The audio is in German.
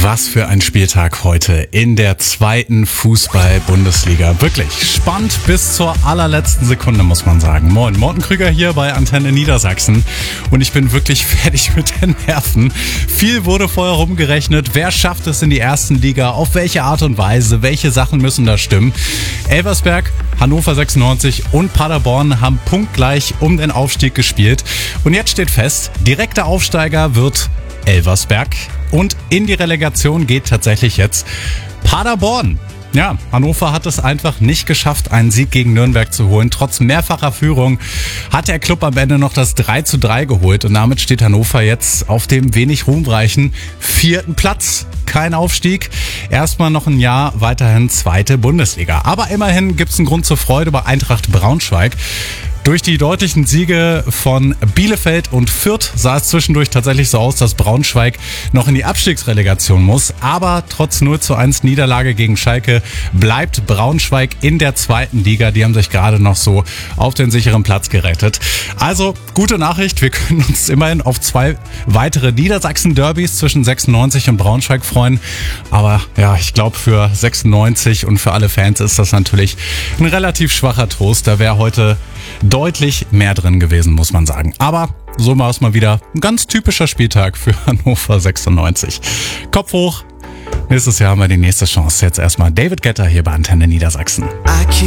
Was für ein Spieltag heute in der zweiten Fußball-Bundesliga. Wirklich spannend bis zur allerletzten Sekunde, muss man sagen. Moin, Morten Krüger hier bei Antenne Niedersachsen. Und ich bin wirklich fertig mit den Nerven. Viel wurde vorher rumgerechnet. Wer schafft es in die ersten Liga? Auf welche Art und Weise? Welche Sachen müssen da stimmen? Elversberg, Hannover 96 und Paderborn haben punktgleich um den Aufstieg gespielt. Und jetzt steht fest, direkter Aufsteiger wird Elversberg. Und in die Relegation geht tatsächlich jetzt Paderborn. Ja, Hannover hat es einfach nicht geschafft, einen Sieg gegen Nürnberg zu holen. Trotz mehrfacher Führung hat der Club am Ende noch das 3:3 geholt. Und damit steht Hannover jetzt auf dem wenig ruhmreichen 4. Platz. Kein Aufstieg. Erstmal noch ein Jahr weiterhin zweite Bundesliga. Aber immerhin gibt es einen Grund zur Freude bei Eintracht Braunschweig. Durch die deutlichen Siege von Bielefeld und Fürth sah es zwischendurch tatsächlich so aus, dass Braunschweig noch in die Abstiegsrelegation muss. Aber trotz 0:1 Niederlage gegen Schalke bleibt Braunschweig in der zweiten Liga. Die haben sich gerade noch so auf den sicheren Platz gerettet. Also gute Nachricht, wir können uns immerhin auf 2 weitere Niedersachsen-Derbys zwischen 96 und Braunschweig freuen. Aber ja, ich glaube für 96 und für alle Fans ist das natürlich ein relativ schwacher Trost. Da wäre heute deutlich mehr drin gewesen, muss man sagen. Aber so war es mal wieder ein ganz typischer Spieltag für Hannover 96. Kopf hoch. Nächstes Jahr haben wir die nächste Chance. Jetzt erstmal David Guetta hier bei Antenne Niedersachsen.